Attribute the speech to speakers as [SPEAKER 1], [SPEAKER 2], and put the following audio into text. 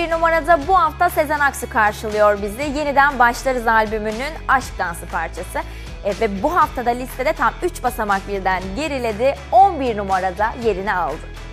[SPEAKER 1] 11 numarada bu hafta Sezen Aksu karşılıyor bizi. Yeniden Başlarız albümünün Aşk Dansı parçası. Ve bu haftada listede tam 3 basamak birden geriledi. 11 numarada yerini aldı.